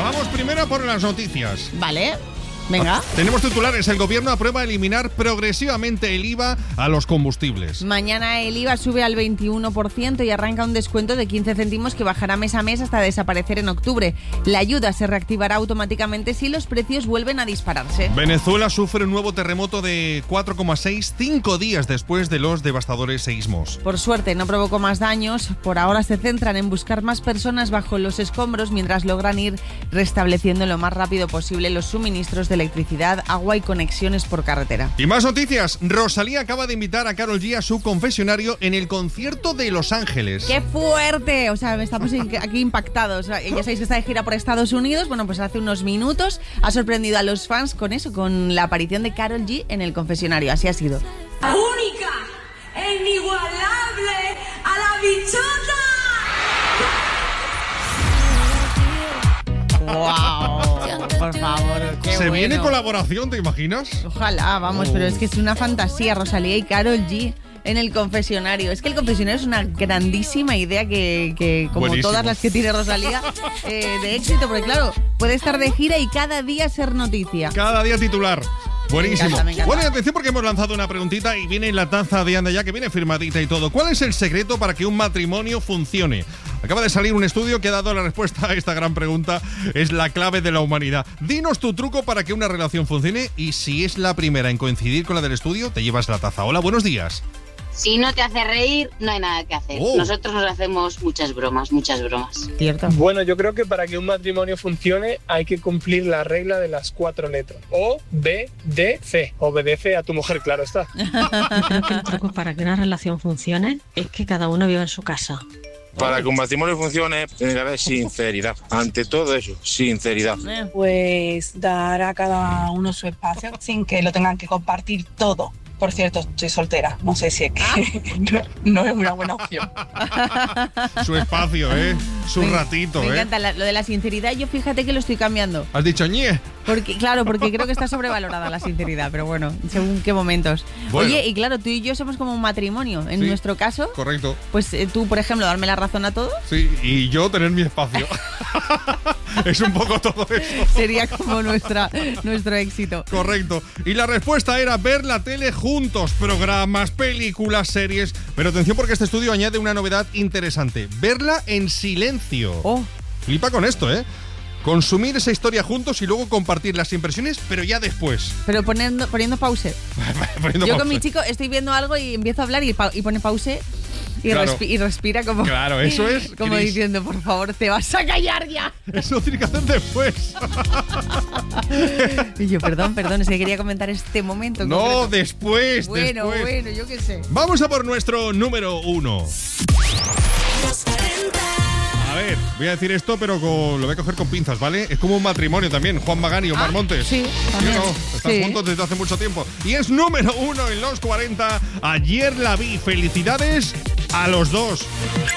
vamos primero por las noticias. Vale. Venga. Tenemos titulares. El gobierno aprueba eliminar progresivamente el IVA a los combustibles. Mañana el IVA sube al 21% y arranca un descuento de 15 céntimos que bajará mes a mes hasta desaparecer en octubre. La ayuda se reactivará automáticamente si los precios vuelven a dispararse. Venezuela sufre un nuevo terremoto de 4,6 5 días después de los devastadores seísmos. Por suerte no provocó más daños. Por ahora se centran en buscar más personas bajo los escombros mientras logran ir restableciendo lo más rápido posible los suministros de electricidad, agua y conexiones por carretera. Y más noticias. Rosalía acaba de invitar a Karol G a su confesionario en el concierto de Los Ángeles. ¡Qué fuerte! O sea, estamos aquí impactados. Ya sabéis que está de gira por Estados Unidos. Bueno, pues hace unos minutos ha sorprendido a los fans con eso, con la aparición de Karol G en el confesionario. Así ha sido. Única e inigualable a la bichota. ¡Wow! Por favor, qué ¿Se bueno. viene colaboración, te imaginas? Ojalá, vamos, pero es que es una fantasía, Rosalía y Karol G en el confesionario. Es que el confesionario es una grandísima idea que como Buenísimo. todas las que tiene Rosalía, de éxito, porque claro, puede estar de gira y cada día ser noticia. Cada día titular. Buenísimo. Me encanta. Bueno, y atención porque hemos lanzado una preguntita y viene la taza de Anda Ya, que viene firmadita y todo. ¿Cuál es el secreto para que un matrimonio funcione? Acaba de salir un estudio que ha dado la respuesta a esta gran pregunta. Es la clave de la humanidad. Dinos tu truco para que una relación funcione y si es la primera en coincidir con la del estudio, te llevas la taza. Hola, buenos días. Si no te hace reír, no hay nada que hacer. Oh. Nosotros nos hacemos muchas bromas, muchas bromas. Cierto. Bueno, yo creo que para que un matrimonio funcione hay que cumplir la regla de las 4 letras. O, B, D, C. Obedece a tu mujer, claro está. El truco para que una relación funcione es que cada uno viva en su casa. Para que un matrimonio funcione, tiene que haber sinceridad. Ante todo eso, sinceridad. Pues dar a cada uno su espacio sin que lo tengan que compartir todo. Por cierto, estoy soltera. No sé si es que no es una buena opción. Su espacio, su ratito, Me encanta lo de la sinceridad. Yo fíjate que lo estoy cambiando. ¿Has dicho ñe? Porque creo que está sobrevalorada la sinceridad, pero bueno, según qué momentos. Bueno. Oye, y claro, tú y yo somos como un matrimonio. En Sí, nuestro caso, correcto. pues tú, por ejemplo, darme la razón a todos, Sí, y yo tener mi espacio. Es un poco todo eso. sería como nuestro éxito. Correcto. Y la respuesta era ver la tele juntos, programas, películas, series. Pero atención porque este estudio añade una novedad interesante. Verla en silencio. Oh, Flipa con esto, ¿eh? Consumir esa historia juntos y luego compartir las impresiones, pero ya después. pero poniendo pause. Poniendo Yo con pausa. mi chico estoy viendo algo y empiezo a hablar y pone pause y, Claro. y respira como, Claro, eso es, como Cris. diciendo, por favor, te vas a callar ya. Eso tiene que hacer después. Y yo, perdón, es que quería comentar este momento. en No, concreto. después. Bueno, yo qué sé. Vamos a por nuestro número 1. A ver, voy a decir esto, pero lo voy a coger con pinzas, ¿vale? Es como un matrimonio también, Juan Magán y Omar Montes. sí, ¿Sí o también. no? Están Sí. juntos desde hace mucho tiempo. Y es número 1 en los 40. Ayer la vi. Felicidades a los dos.